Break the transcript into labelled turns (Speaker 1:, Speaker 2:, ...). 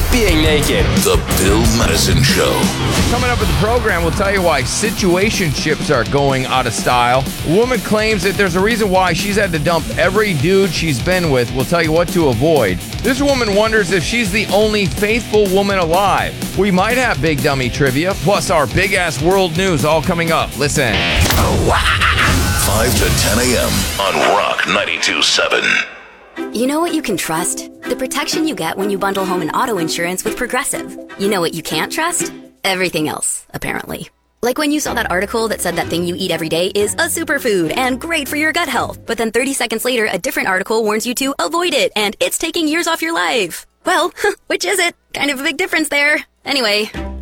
Speaker 1: being naked.
Speaker 2: The Bill Madison Show.
Speaker 3: Coming up at the program, we'll tell you why situationships are going out of style. A woman claims that there's a reason why she's had to dump every dude she's been with. We'll tell you what to avoid. This woman wonders if she's the only faithful woman alive. We might have big dummy trivia, plus our big-ass world news all coming up. Listen.
Speaker 2: 5 to 10 a.m. on Rock 92.7.
Speaker 4: You know what you can trust? The protection you get when you bundle home and auto insurance with Progressive. You know what you can't trust? Everything else, apparently. Like when you saw that article that said that thing you eat every day is a superfood and great for your gut health. But then 30 seconds later, a different article warns you to avoid it and it's taking years off your life. Well, which is it? Kind of a big difference there. Anyway,